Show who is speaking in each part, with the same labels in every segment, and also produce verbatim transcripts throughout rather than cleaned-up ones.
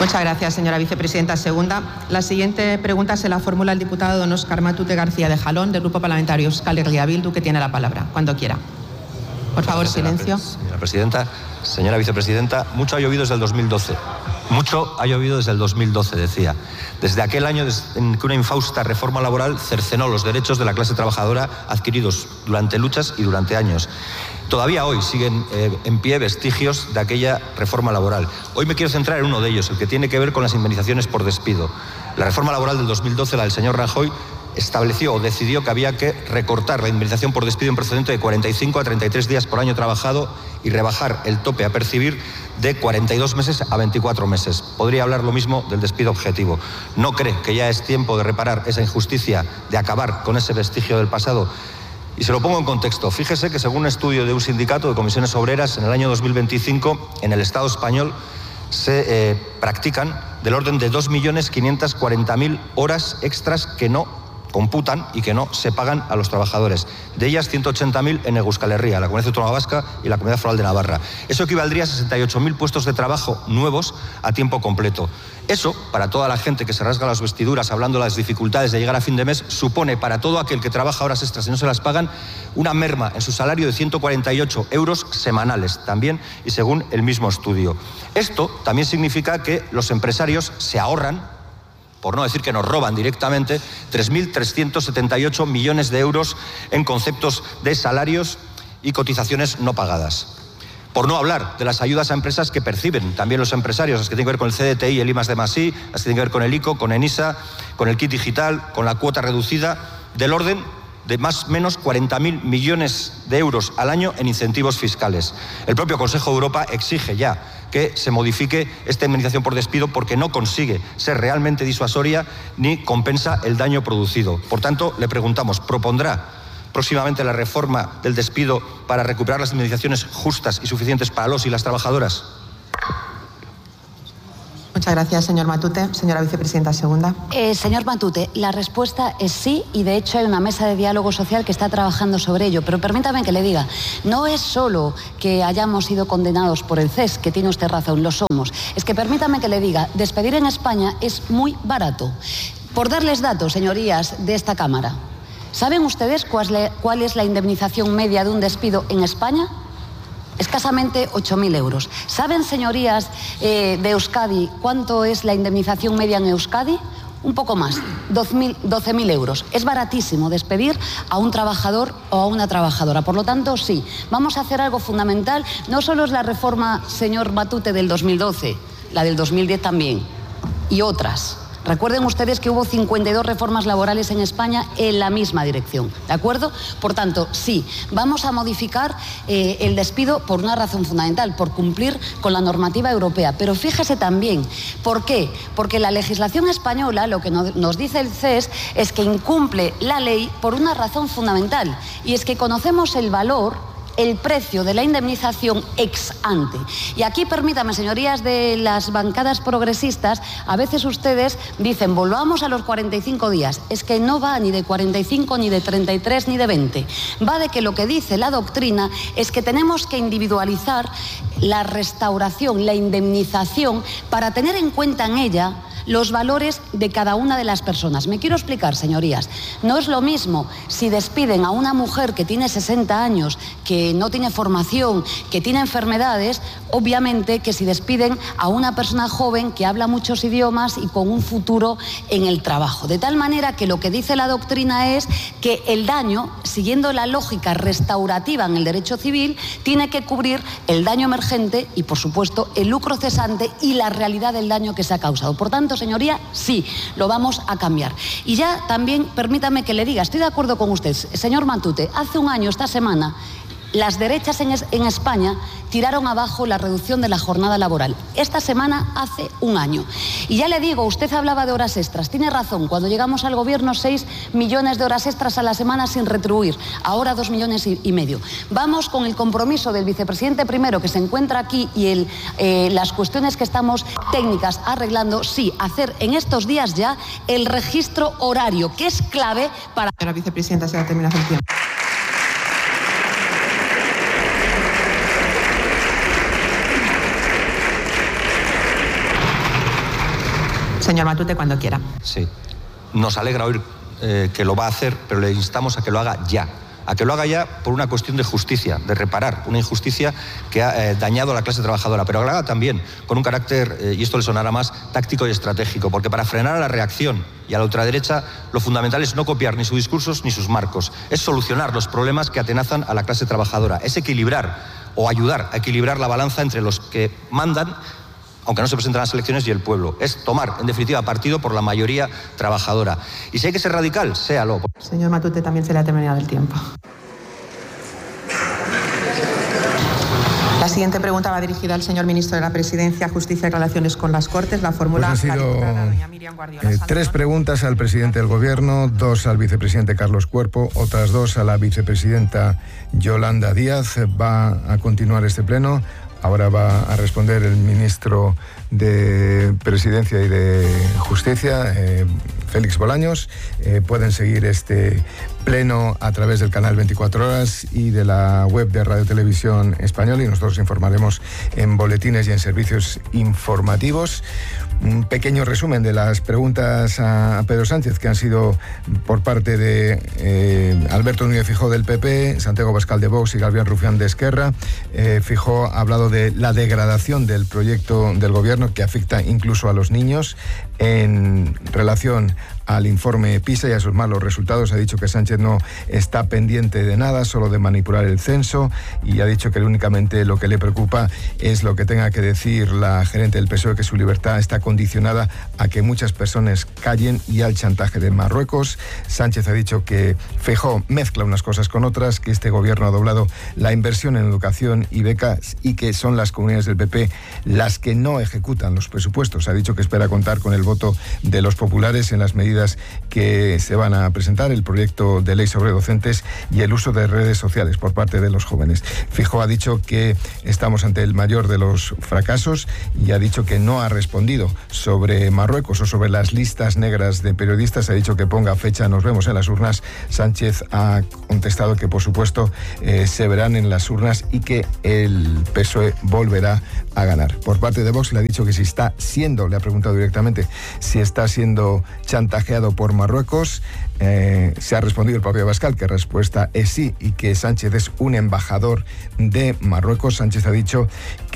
Speaker 1: Muchas gracias, señora vicepresidenta segunda. La siguiente pregunta se la formula el diputado don Óscar Matute García de Jalón, del Grupo Parlamentario Euskal Herria Bildu, que tiene la palabra, cuando quiera. Por favor,
Speaker 2: Gracias,
Speaker 1: silencio.
Speaker 2: Señora presidenta, señora vicepresidenta, mucho ha llovido desde el dos mil doce. Mucho ha llovido desde el dos mil doce, decía. Desde aquel año en que una infausta reforma laboral cercenó los derechos de la clase trabajadora adquiridos durante luchas y durante años. Todavía hoy siguen eh, en pie vestigios de aquella reforma laboral. Hoy me quiero centrar en uno de ellos, el que tiene que ver con las indemnizaciones por despido. La reforma laboral del dos mil doce, la del señor Rajoy, estableció o decidió que había que recortar la indemnización por despido en procedente de cuarenta y cinco a treinta y tres días por año trabajado y rebajar el tope a percibir de cuarenta y dos meses a veinticuatro meses. Podría hablar lo mismo del despido objetivo. ¿No cree que ya es tiempo de reparar esa injusticia, de acabar con ese vestigio del pasado? Y se lo pongo en contexto. Fíjese que según un estudio de un sindicato de comisiones obreras, en el año dos mil veinticinco, en el Estado español, se eh, practican del orden de dos millones quinientas cuarenta mil horas extras que no computan y que no se pagan a los trabajadores. De ellas, ciento ochenta mil en Euskal Herria, la Comunidad Autónoma Vasca y la Comunidad Foral de Navarra. Eso equivaldría a sesenta y ocho mil puestos de trabajo nuevos a tiempo completo. Eso, para toda la gente que se rasga las vestiduras hablando de las dificultades de llegar a fin de mes, supone para todo aquel que trabaja horas extras y no se las pagan, una merma en su salario de ciento cuarenta y ocho euros semanales, también y según el mismo estudio. Esto también significa que los empresarios se ahorran, por no decir que nos roban directamente, tres mil trescientos setenta y ocho millones de euros en conceptos de salarios y cotizaciones no pagadas. Por no hablar de las ayudas a empresas que perciben también los empresarios, las que tienen que ver con el C D T I, el I más D más I, las que tienen que ver con el ICO, con ENISA, con el kit digital, con la cuota reducida, del orden de más o menos cuarenta mil millones de euros al año en incentivos fiscales. El propio Consejo de Europa exige ya que se modifique esta indemnización por despido porque no consigue ser realmente disuasoria ni compensa el daño producido. Por tanto, le preguntamos, ¿propondrá próximamente la reforma del despido para recuperar las indemnizaciones justas y suficientes para los y las trabajadoras?
Speaker 1: Muchas gracias, señor Matute. Señora vicepresidenta segunda.
Speaker 3: Eh, señor Matute, la respuesta es sí, y de hecho hay una mesa de diálogo social que está trabajando sobre ello. Pero permítame que le diga, no es solo que hayamos sido condenados por el C E S, que tiene usted razón, lo somos. Es que permítame que le diga, despedir en España es muy barato. Por darles datos, señorías de esta Cámara, ¿saben ustedes cuál es la indemnización media de un despido en España? Escasamente ocho mil euros. ¿Saben, señorías eh, de Euskadi, cuánto es la indemnización media en Euskadi? Un poco más, doce mil euros. Es baratísimo despedir a un trabajador o a una trabajadora. Por lo tanto, sí, vamos a hacer algo fundamental. No solo es la reforma, señor Matute, del dos mil doce, la del dos mil diez también, y otras. Recuerden ustedes que hubo cincuenta y dos reformas laborales en España en la misma dirección, ¿de acuerdo? Por tanto, sí, vamos a modificar eh, el despido por una razón fundamental, por cumplir con la normativa europea. Pero fíjese también, ¿por qué? Porque la legislación española, lo que nos dice el C E S, es que incumple la ley por una razón fundamental, y es que conocemos el valor, el precio de la indemnización ex ante. Y aquí, permítame, señorías de las bancadas progresistas, a veces ustedes dicen, volvamos a los cuarenta y cinco días. Es que no va ni de cuarenta y cinco, ni de treinta y tres, ni de veinte. Va de que lo que dice la doctrina es que tenemos que individualizar la restauración, la indemnización, para tener en cuenta en ella los valores de cada una de las personas. Me quiero explicar, señorías. No es lo mismo si despiden a una mujer que tiene sesenta años, que no tiene formación, que tiene enfermedades, obviamente, que si despiden a una persona joven que habla muchos idiomas y con un futuro en el trabajo. De tal manera que lo que dice la doctrina es que el daño, siguiendo la lógica restaurativa en el derecho civil, tiene que cubrir el daño emergente y, por supuesto, el lucro cesante y la realidad del daño que se ha causado. Por tanto, señoría, sí, lo vamos a cambiar. Y ya también, permítame que le diga, estoy de acuerdo con usted, señor Matute, hace un año, esta semana, las derechas en, es, en España tiraron abajo la reducción de la jornada laboral. Esta semana hace un año. Y ya le digo, usted hablaba de horas extras. Tiene razón, cuando llegamos al gobierno, seis millones de horas extras a la semana sin retribuir. Ahora dos millones y, y medio. Vamos con el compromiso del vicepresidente primero, que se encuentra aquí, y el, eh, las cuestiones que estamos técnicas arreglando, sí, hacer en estos días ya el registro horario, que es clave para...
Speaker 1: Señora vicepresidenta, se va a terminar el tiempo. Señor Matute, cuando quiera.
Speaker 2: Sí. Nos alegra oír eh, que lo va a hacer, pero le instamos a que lo haga ya. A que lo haga ya por una cuestión de justicia, de reparar una injusticia que ha eh, dañado a la clase trabajadora, pero que lo haga también con un carácter, eh, y esto le sonará más, táctico y estratégico, porque para frenar a la reacción y a la ultraderecha lo fundamental es no copiar ni sus discursos ni sus marcos, es solucionar los problemas que atenazan a la clase trabajadora, es equilibrar o ayudar a equilibrar la balanza entre los que mandan, aunque no se presenten las elecciones, y el pueblo. Es tomar, en definitiva, partido por la mayoría trabajadora. Y si hay que ser radical, séalo.
Speaker 1: Señor Matute, también se le ha terminado el tiempo. La siguiente pregunta va dirigida al señor ministro de la Presidencia, Justicia y Relaciones con las Cortes. La fórmula
Speaker 4: pues han sido eh, tres preguntas al presidente del Gobierno, dos al vicepresidente Carlos Cuerpo, otras dos a la vicepresidenta Yolanda Díaz. Va a continuar este pleno. Ahora va a responder el ministro de Presidencia y de Justicia, eh, Félix Bolaños. Eh, pueden seguir este pleno a través del canal veinticuatro horas y de la web de Radio Televisión Española, y nosotros informaremos en boletines y en servicios informativos. Un pequeño resumen de las preguntas a Pedro Sánchez, que han sido por parte de eh, Alberto Núñez Feijóo del P P, Santiago Abascal de Vox y Gabriel Rufián de Esquerra. Eh, Feijóo ha hablado de la degradación del proyecto del Gobierno, que afecta incluso a los niños. En relación al informe PISA y a sus malos resultados, ha dicho que Sánchez no está pendiente de nada, solo de manipular el censo, y ha dicho que únicamente lo que le preocupa es lo que tenga que decir la gerente del P S O E, que su libertad está condicionada a que muchas personas callen y al chantaje de Marruecos. Sánchez ha dicho que Feijóo mezcla unas cosas con otras, que este gobierno ha doblado la inversión en educación y becas y que son las comunidades del P P las que no ejecutan los presupuestos. Ha dicho que espera contar con el voto de los populares en las medidas que se van a presentar, el proyecto de ley sobre docentes y el uso de redes sociales por parte de los jóvenes. Feijóo ha dicho que estamos ante el mayor de los fracasos y ha dicho que no ha respondido sobre Marruecos o sobre las listas negras de periodistas. Ha dicho que ponga fecha, nos vemos en las urnas. Sánchez ha contestado que, por supuesto, eh, se verán en las urnas y que el P S O E volverá a ganar. Por parte de Vox le ha dicho que si está siendo, le ha preguntado directamente, si está siendo chantajeado por Marruecos. Eh, se ha respondido el propio Abascal que la respuesta es sí y que Sánchez es un embajador de Marruecos. Sánchez ha dicho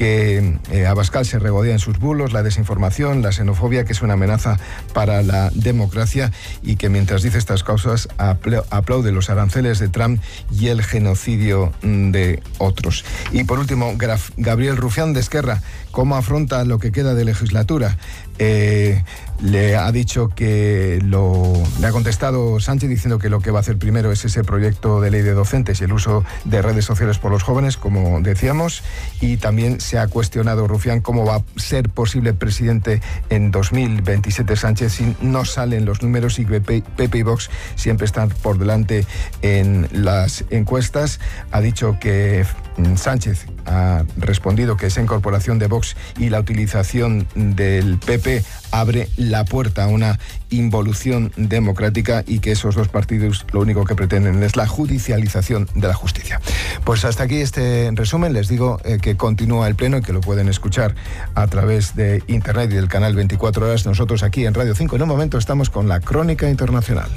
Speaker 4: que eh, Abascal se regodea en sus bulos, la desinformación, la xenofobia, que es una amenaza para la democracia, y que mientras dice estas cosas aplaude los aranceles de Trump y el genocidio de otros. Y por último, Graf, Gabriel Rufián de Esquerra, ¿cómo afronta lo que queda de legislatura? Eh, le ha dicho que lo, le ha contestado Sánchez diciendo que lo que va a hacer primero es ese proyecto de ley de docentes y el uso de redes sociales por los jóvenes, como decíamos, y también se ha cuestionado Rufián cómo va a ser posible presidente en dos mil veintisiete Sánchez si no salen los números y que P P y Vox siempre están por delante en las encuestas. Ha dicho que Sánchez ha respondido que esa incorporación de Vox y la utilización del P P abre la puerta a una involución democrática y que esos dos partidos lo único que pretenden es la judicialización de la justicia. Pues hasta aquí este resumen. Les digo eh, que continúa el pleno y que lo pueden escuchar a través de internet y del canal veinticuatro horas. Nosotros aquí en Radio cinco en un momento estamos con la Crónica Internacional.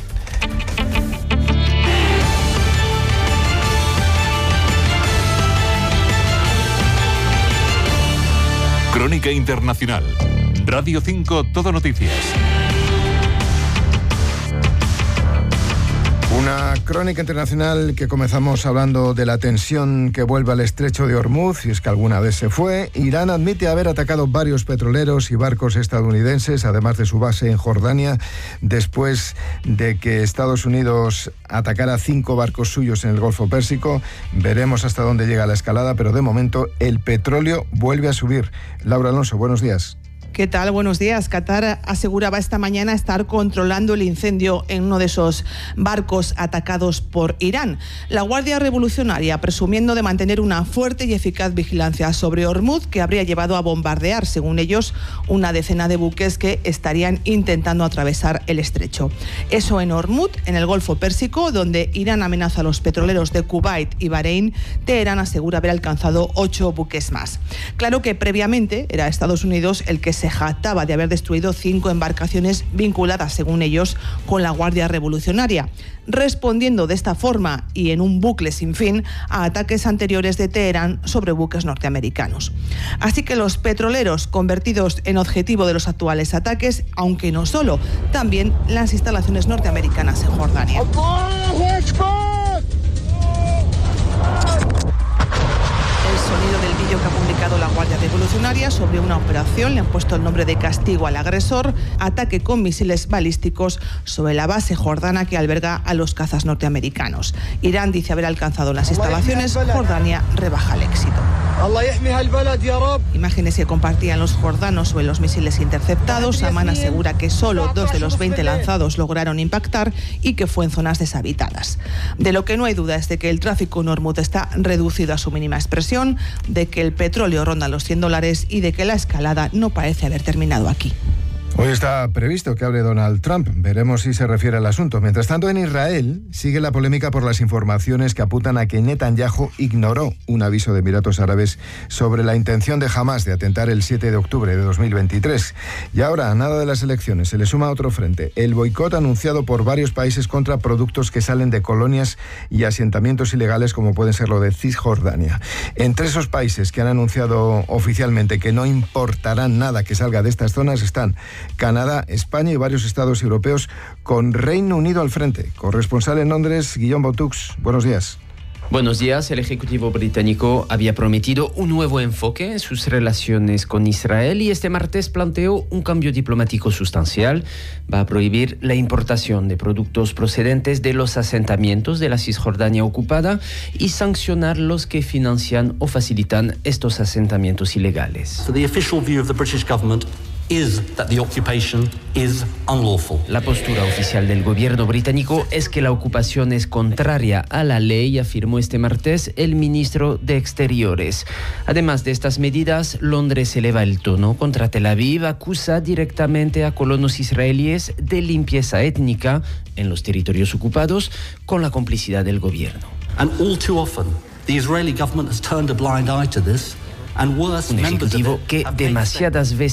Speaker 5: Crónica Internacional. Radio cinco, Todo Noticias.
Speaker 4: Una crónica internacional que comenzamos hablando de la tensión que vuelve al estrecho de Hormuz, y es que alguna vez se fue. Irán admite haber atacado varios petroleros y barcos estadounidenses, además de su base en Jordania, después de que Estados Unidos atacara cinco barcos suyos en el Golfo Pérsico. Veremos hasta dónde llega la escalada, pero de momento el petróleo vuelve a subir. Laura Alonso, buenos días.
Speaker 6: ¿Qué tal? Buenos días. Qatar aseguraba esta mañana estar controlando el incendio en uno de esos barcos atacados por Irán. La Guardia Revolucionaria presumiendo de mantener una fuerte y eficaz vigilancia sobre Hormuz, que habría llevado a bombardear, según ellos, una decena de buques que estarían intentando atravesar el estrecho. Eso en Hormuz, en el Golfo Pérsico, donde Irán amenaza a los petroleros de Kuwait y Bahrein. Teherán asegura haber alcanzado ocho buques más. Claro que previamente era Estados Unidos el que se se jactaba de haber destruido cinco embarcaciones vinculadas, según ellos, con la Guardia Revolucionaria, respondiendo de esta forma y en un bucle sin fin a ataques anteriores de Teherán sobre buques norteamericanos. Así que los petroleros convertidos en objetivo de los actuales ataques, aunque no solo, también las instalaciones norteamericanas en Jordania. El sonido del vídeo que ha publicado la Guardia Revolucionaria sobre una operación, le han puesto el nombre de castigo al agresor, ataque con misiles balísticos sobre la base jordana que alberga a los cazas norteamericanos. Irán dice haber alcanzado las instalaciones, Jordania rebaja el éxito. Imágenes que compartían los jordanos sobre los misiles interceptados. Amán asegura que solo dos de los veinte lanzados lograron impactar y que fue en zonas deshabitadas. De lo que no hay duda es de que el tráfico en Hormuz está reducido a su mínima expresión, de que el petróleo ronda los cien dólares y de que la escalada no parece haber terminado aquí.
Speaker 4: Hoy está previsto que hable Donald Trump. Veremos si se refiere al asunto. Mientras tanto, en Israel sigue la polémica por las informaciones que apuntan a que Netanyahu ignoró un aviso de Emiratos Árabes sobre la intención de Hamás de atentar el siete de octubre de dos mil veintitrés. Y ahora, a nada de las elecciones, se le suma otro frente: el boicot anunciado por varios países contra productos que salen de colonias y asentamientos ilegales, como pueden ser lo de Cisjordania. Entre esos países que han anunciado oficialmente que no importarán nada que salga de estas zonas están Canadá, España y varios estados europeos, con Reino Unido al frente. Corresponsal en Londres, Guillaume Boutux. Buenos días.
Speaker 7: Buenos días. El Ejecutivo británico había prometido un nuevo enfoque en sus relaciones con Israel y este martes planteó un cambio diplomático sustancial. Va a prohibir la importación de productos procedentes de los asentamientos de la Cisjordania ocupada y sancionar los que financian o facilitan estos asentamientos ilegales.
Speaker 8: So the official view of the British government is that the occupation is unlawful.
Speaker 7: La postura oficial del gobierno británico es que la ocupación es contraria a la ley, afirmó este martes el ministro de Exteriores. Además de estas medidas, Londres eleva el tono contra Tel Aviv, acusa directamente a colonos israelíes de limpieza étnica en los territorios ocupados con la complicidad del gobierno.
Speaker 8: And all too often, the Israeli government has turned a blind eye to this. And worse,
Speaker 7: Un ejecutivo que demasiadas veces